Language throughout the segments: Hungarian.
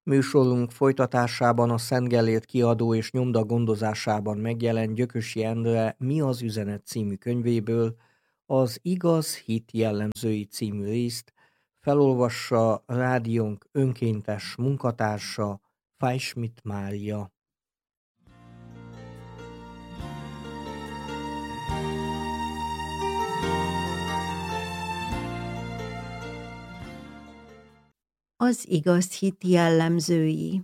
Műsorunk folytatásában a Szent Gellért kiadó és nyomda gondozásában megjelent Gyökösi Endre Mi az üzenet című könyvéből az Igaz hit jellemzői című részt felolvassa rádiónk önkéntes munkatársa, Fájschmidt Mária. Az igaz hit jellemzői.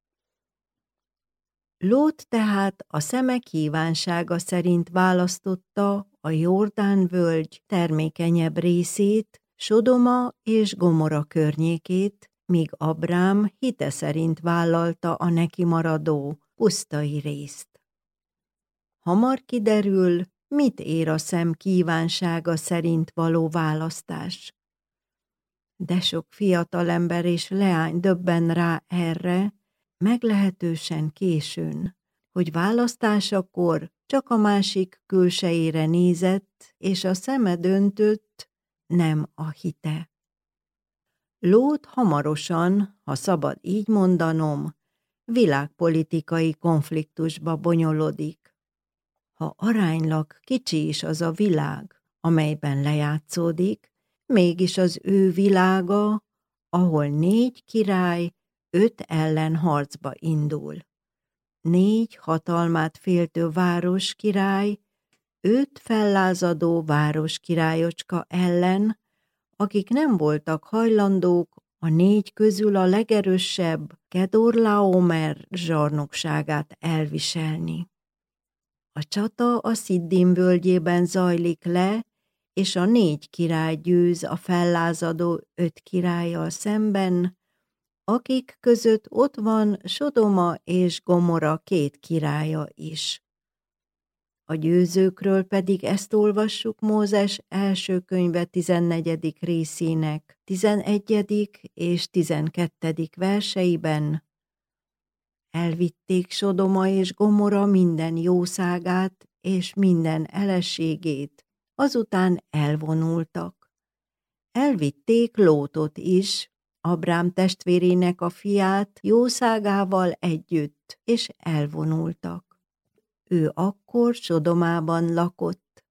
Lót tehát a szeme kívánsága szerint választotta a Jordán-völgy termékenyebb részét, Sodoma és Gomora környékét, míg Abrám hite szerint vállalta a neki maradó pusztai részt. Hamar kiderül, mit ér a szem kívánsága szerint való választás. De sok fiatalember és leány döbben rá erre, meglehetősen későn, hogy választásakor csak a másik külsejére nézett, és a szeme döntött, nem a hite. Lót hamarosan, ha szabad így mondanom, világpolitikai konfliktusba bonyolodik. Ha aránylag kicsi is az a világ, amelyben lejátszódik, mégis az ő világa, ahol 4 király 5 ellen harcba indul. 4 hatalmát féltő városkirály 5 fellázadó városkirályocska ellen, akik nem voltak hajlandók a 4 közül a legerősebb Kedorlaomer zsarnokságát elviselni. A csata a Sziddim völgyében zajlik le, és a 4 király győz a fellázadó 5 királlyal szemben, akik között ott van Sodoma és Gomora 2 királya is. A győzőkről pedig ezt olvassuk Mózes első könyve 14. részének 11. és 12. verseiben. Elvitték Sodoma és Gomora minden jószágát és minden elességét, azután elvonultak. Elvitték Lótot is, Abrám testvérének a fiát jószágával együtt, és elvonultak. Ő akkor Sodomában lakott.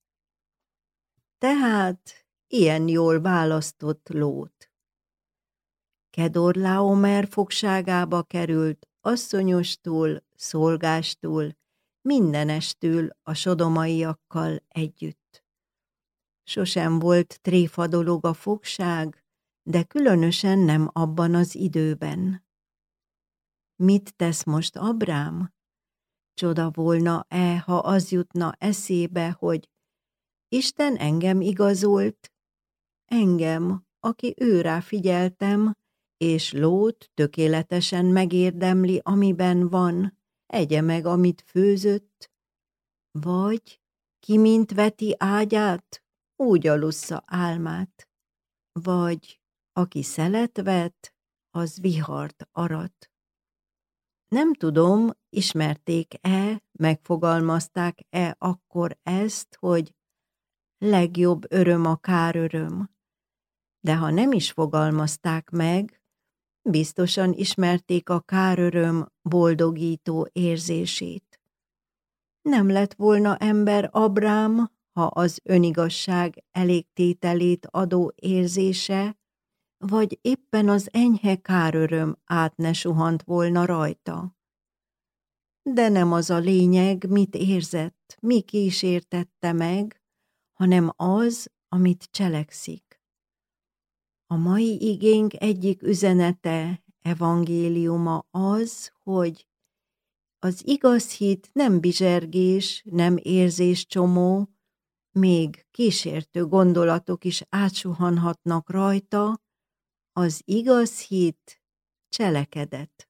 Tehát ilyen jól választott Lót. Kedorlaomer fogságába került, asszonyostól, szolgástól, mindenestől a sodomaiakkal együtt. Sosem volt tréfa dolog a fogság, de különösen nem abban az időben. Mit tesz most Abrám? Csoda volna-e, ha az jutna eszébe, hogy Isten engem igazolt, engem, aki őrá figyeltem, és Lót tökéletesen megérdemli, amiben van, egye meg, amit főzött, vagy ki mint veti ágyát, úgy alussza álmát, vagy aki szelet vet, az vihart arat. Nem tudom, ismerték-e, megfogalmazták-e akkor ezt, hogy legjobb öröm a káröröm, de ha nem is fogalmazták meg, biztosan ismerték a káröröm boldogító érzését. Nem lett volna ember Abrám, ha az önigazság elégtételét adó érzése, vagy éppen az enyhe káröröm át ne suhant volna rajta. De nem az a lényeg, mit érzett, mi kísértette meg, hanem az, amit cselekszik. A mai igénk egyik üzenete, evangéliuma az, hogy az igaz hit nem bizsergés, nem érzéscsomó, még kísértő gondolatok is átsuhanhatnak rajta, az igaz hit cselekedet.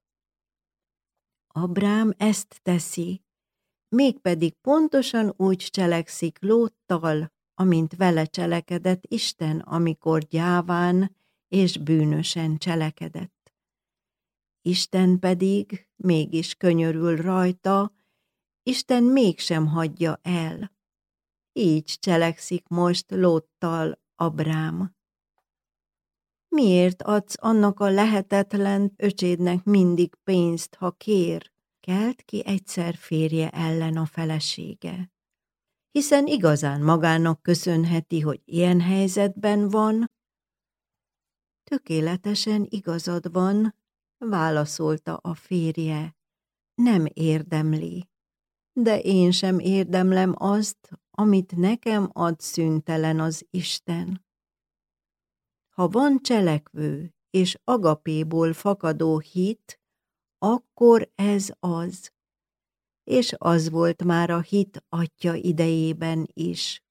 Abrám ezt teszi, mégpedig pontosan úgy cselekszik Lóttal, amint vele cselekedett Isten, amikor gyáván és bűnösen cselekedett. Isten pedig mégis könyörül rajta, Isten mégsem hagyja el. Így cselekszik most Lóttal Abrám. Miért adsz annak a lehetetlen öcsédnek mindig pénzt, ha kér? Kelt ki egyszer férje ellen a felesége. Hiszen igazán magának köszönheti, hogy ilyen helyzetben van. Tökéletesen igazad van, válaszolta a férje. Nem érdemli. De én sem érdemlem azt, amit nekem ad szüntelen az Isten. Ha van cselekvő és agapéból fakadó hit, akkor ez az. És az volt már a hit atya idejében is.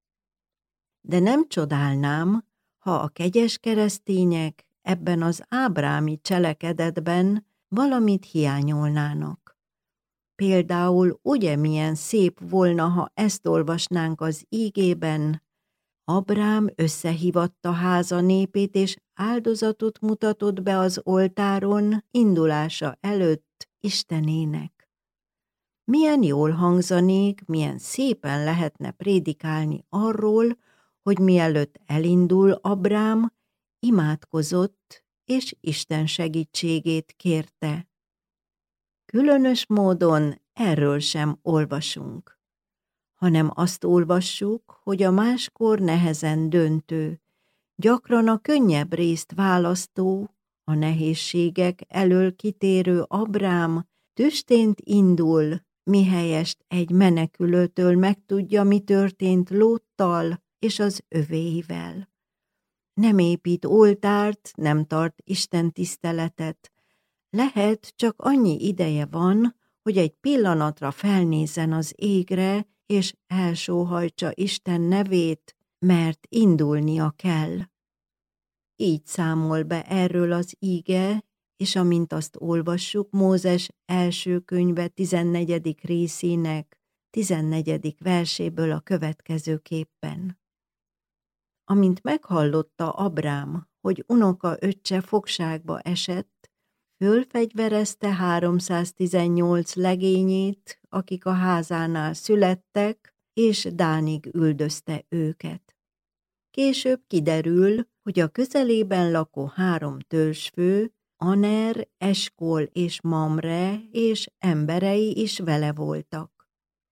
De nem csodálnám, ha a kegyes keresztények ebben az ábrámi cselekedetben valamit hiányolnának. Például ugye milyen szép volna, ha ezt olvasnánk az ígében: Abrám összehívatta háza népét, és áldozatot mutatott be az oltáron indulása előtt Istenének. Milyen jól hangzanék, milyen szépen lehetne prédikálni arról, hogy mielőtt elindul Abrám, imádkozott, és Isten segítségét kérte. Különös módon erről sem olvasunk, hanem azt olvassuk, hogy a máskor nehezen döntő, gyakran a könnyebb részt választó, a nehézségek elől kitérő Abrám tüstént indul, mihelyest egy menekülőtől megtudja, mi történt Lóttal és az övéivel. Nem épít oltárt, nem tart istentiszteletet. Lehet, csak annyi ideje van, hogy egy pillanatra felnézzen az égre, és elsóhajtsa Isten nevét, mert indulnia kell. Így számol be erről az íge, és amint azt olvassuk, Mózes első könyve 14. részének 14. verséből a következőképpen. Amint meghallotta Abrám, hogy unokaöccse fogságba esett, fölfegyverezte 318 legényét, akik a házánál születtek, és Dánig üldözte őket. Később kiderül, hogy a közelében lakó 3 törzsfő, Aner, Eskol és Mamre és emberei is vele voltak.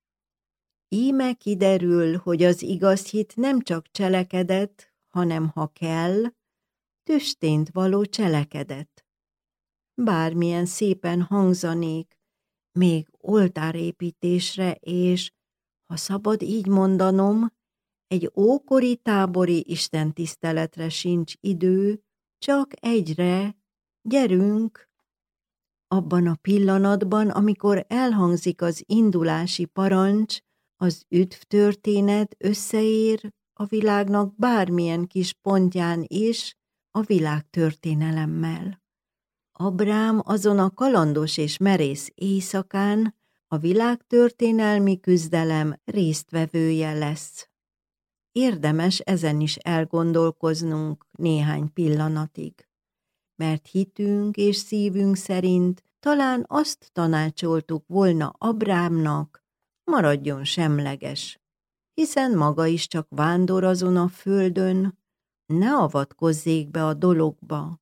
Íme kiderül, hogy az igaz hit nem csak cselekedet, hanem ha kell, tüstént való cselekedet. Bármilyen szépen hangzanék, még oltárépítésre és, ha szabad így mondanom, egy ókori tábori istentiszteletre sincs idő, csak egyre: gyerünk! Abban a pillanatban, amikor elhangzik az indulási parancs, az üdvtörténet összeér a világnak bármilyen kis pontján is a világtörténelemmel. Abrám azon a kalandos és merész éjszakán a világtörténelmi küzdelem résztvevője lesz. Érdemes ezen is elgondolkoznunk néhány pillanatig, mert hitünk és szívünk szerint talán azt tanácsoltuk volna Abrámnak, maradjon semleges, hiszen maga is csak vándor azon a földön, ne avatkozzék be a dologba.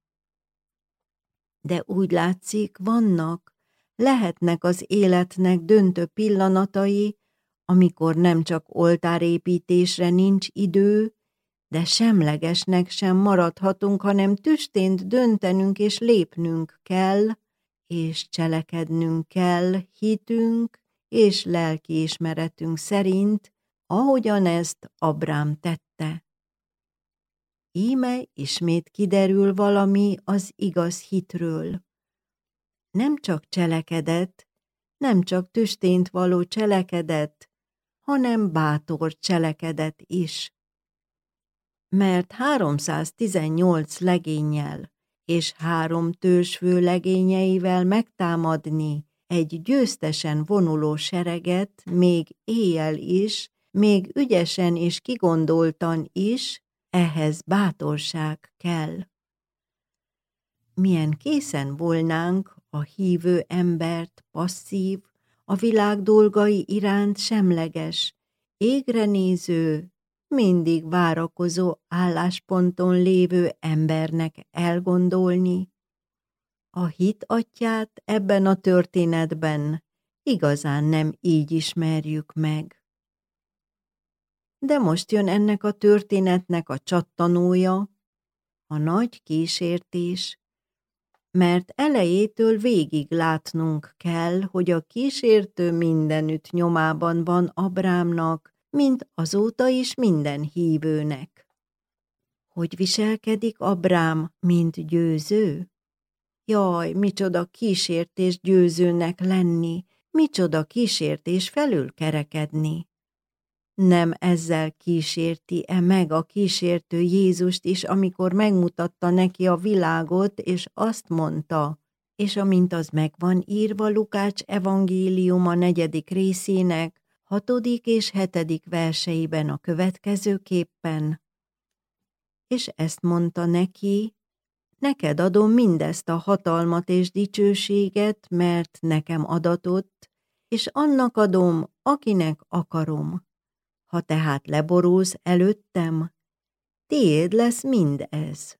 De úgy látszik, lehetnek az életnek döntő pillanatai, amikor nem csak oltárépítésre nincs idő, de semlegesnek sem maradhatunk, hanem tüstént döntenünk és lépnünk kell, és cselekednünk kell hitünk és lelkiismeretünk szerint, ahogyan ezt Abrám tette. Íme ismét kiderül valami az igaz hitről. Nem csak cselekedet, nem csak tüstént való cselekedet, hanem bátor cselekedet is. Mert 318 legénnyel és 3 törzsfő legényeivel megtámadni egy győztesen vonuló sereget még éjjel is, még ügyesen és kigondoltan is, ehhez bátorság kell. Milyen készen volnánk a hívő embert passzív, a világ dolgai iránt semleges, égre néző, mindig várakozó állásponton lévő embernek elgondolni. A hit atyját ebben a történetben igazán nem így ismerjük meg. De most jön ennek a történetnek a csattanója, a nagy kísértés, mert elejétől végig látnunk kell, hogy a kísértő mindenütt nyomában van Ábrámnak, mint azóta is minden hívőnek. Hogy viselkedik Ábrám, mint győző? Jaj, micsoda kísértés győzőnek lenni, micsoda kísértés felül kerekedni. Nem ezzel kísérti-e meg a kísértő Jézust is, amikor megmutatta neki a világot, és azt mondta, és amint az meg van írva Lukács evangéliuma 4. részének 6. és 7. verseiben a következőképpen. És ezt mondta neki, neked adom mindezt a hatalmat és dicsőséget, mert nekem adatott, és annak adom, akinek akarom. Ha tehát leborulsz előttem, tiéd lesz mindez.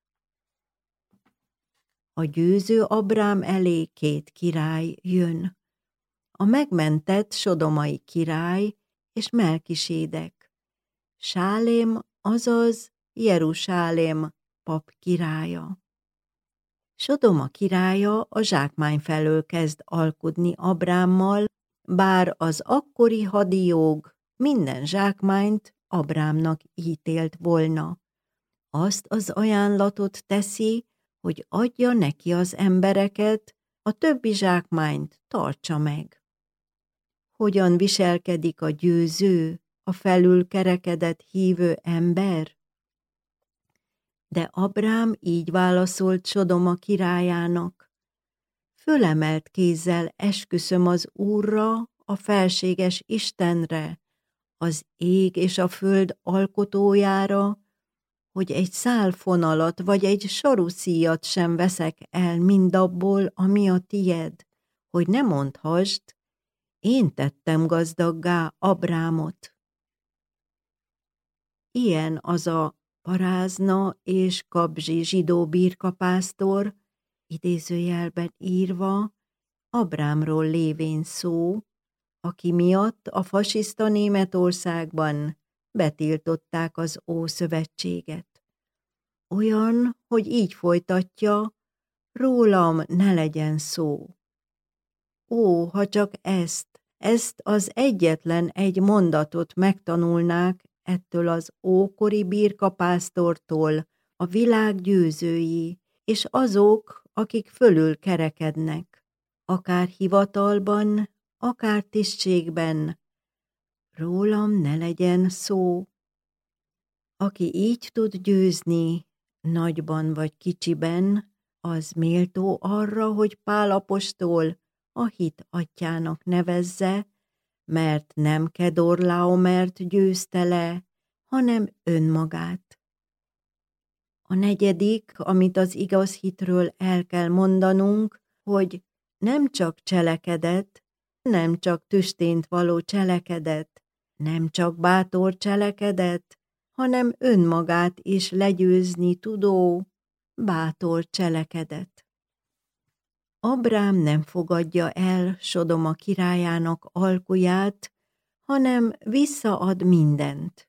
A győző Ábrám elé 2 király jön. A megmentett sodomai király és Melkisédek. Sálém, azaz Jerusálém pap királya. Sodoma királya a zsákmány felől kezd alkudni Ábrámmal, bár az akkori hadijog minden zsákmányt Ábrámnak ítélt volna. Azt az ajánlatot teszi, hogy adja neki az embereket, a többi zsákmányt tartsa meg. Hogyan viselkedik a győző, a felül kerekedett hívő ember? De Ábrám így válaszolt Sodoma királyának. Fölemelt kézzel esküszöm az Úrra, a felséges Istenre, az ég és a föld alkotójára, hogy egy szálfonalat vagy egy saruszíjat sem veszek el mindabból, ami a tied, hogy ne mondhassd, én tettem gazdaggá Ábrámot. Ilyen az a parázna és kabzsi zsidó birkapásztor, idézőjelben írva, Ábrámról lévén szó, aki miatt a fasiszta Németországban betiltották az Ószövetséget. Olyan, hogy így folytatja, rólam ne legyen szó. Ó, ha csak ezt az egyetlen egy mondatot megtanulnák ettől az ókori birkapásztortól a világ győzői, és azok, akik fölül kerekednek, akár hivatalban, akár tisztségben, rólam ne legyen szó. Aki így tud győzni, nagyban vagy kicsiben, az méltó arra, hogy Pál apostol a hit atyjának nevezze, mert nem Kedorlaomert győzte le, hanem önmagát. A 4., amit az igaz hitről el kell mondanunk, hogy nem csak cselekedet, nem csak tüstént való cselekedet, nem csak bátor cselekedet, hanem önmagát is legyőzni tudó, bátor cselekedet. Ábrám nem fogadja el Sodoma királyának alkuját, hanem visszaad mindent.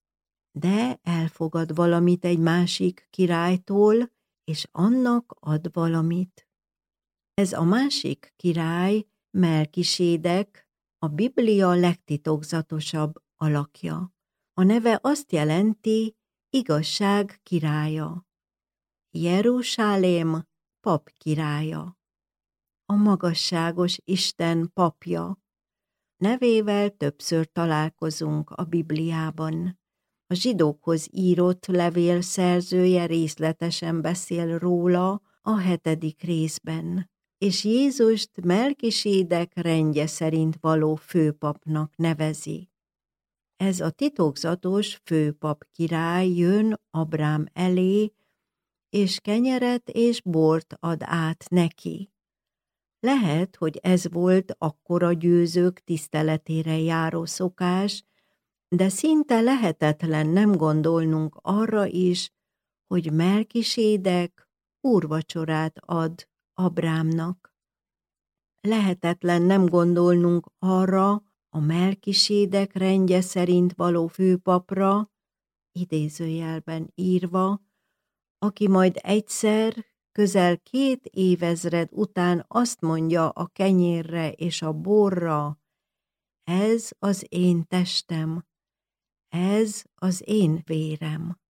De elfogad valamit egy másik királytól, és annak ad valamit. Ez a másik király, Melkisédek, a Biblia legtitokzatosabb alakja. A neve azt jelenti, igazság királya. Jerusálém pap királya. A magasságos Isten papja. Nevével többször találkozunk a Bibliában. A zsidókhoz írott levél szerzője részletesen beszél róla a 7. részben, és Jézust Melkisédek rendje szerint való főpapnak nevezi. Ez a titokzatos főpap király jön Ábrám elé, és kenyeret és bort ad át neki. Lehet, hogy ez volt akkor a győzők tiszteletére járó szokás, De szinte lehetetlen nem gondolnunk arra is, hogy Melkisédek úrvacsorát ad Abrámnak. Lehetetlen nem gondolnunk arra a Melkisédek rendje szerint való főpapra, idézőjelben írva, aki majd egyszer, közel 2 évezred után azt mondja a kenyérre és a borra: ez az én testem, ez az én vérem.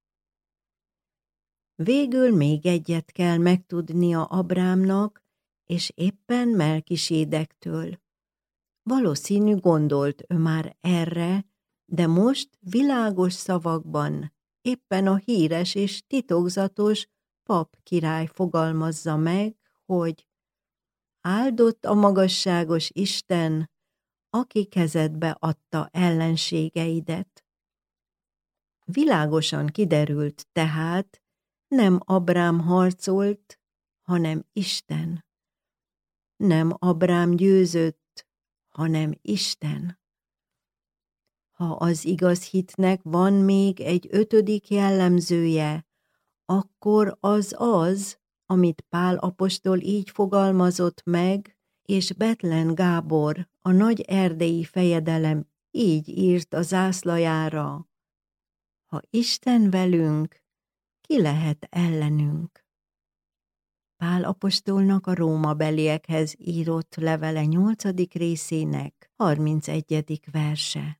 Végül még egyet kell megtudnia Abrámnak, és éppen Melkisédektől. Valószínű gondolt ő már erre, de most világos szavakban éppen a híres és titokzatos pap király fogalmazza meg, hogy áldott a magasságos Isten, aki kezedbe adta ellenségeidet. Világosan kiderült tehát, nem Abrám harcolt, hanem Isten. Nem Abrám győzött, hanem Isten. Ha az igaz hitnek van még egy 5. jellemzője, akkor az, amit Pál apostol így fogalmazott meg, és Bethlen Gábor, a nagy erdélyi fejedelem így írt a zászlajára: ha Isten velünk, ki lehet ellenünk? Pál apostolnak a rómabeliekhez írott levele 8. részének 31. verse.